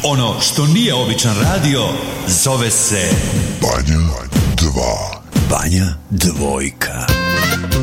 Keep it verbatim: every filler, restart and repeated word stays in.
Ono što nije običan radio, zove se Banja dva. Banja dvojka.